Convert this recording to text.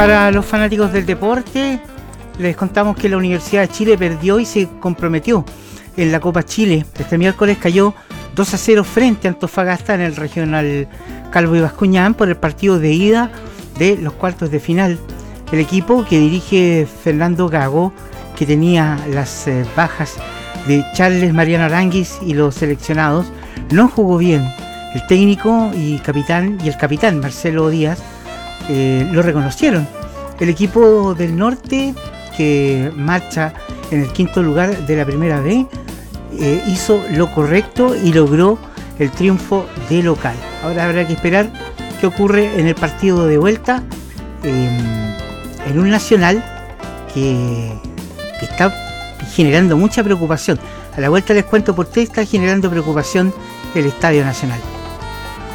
Para los fanáticos del deporte, les contamos que la Universidad de Chile perdió y se comprometió en la Copa Chile. Este miércoles cayó 2-0 frente a Antofagasta en el regional Calvo y Bascuñán por el partido de ida de los cuartos de final. El equipo que dirige Fernando Gago, que tenía las bajas de Charles Mariano Aranguis y los seleccionados, no jugó bien. El técnico y el capitán Marcelo Díaz lo reconocieron. El equipo del norte, que marcha en el quinto lugar de la primera B, hizo lo correcto y logró el triunfo de local. Ahora habrá que esperar qué ocurre en el partido de vuelta, en un Nacional que está generando mucha preocupación. A la vuelta les cuento por qué está generando preocupación el Estadio Nacional.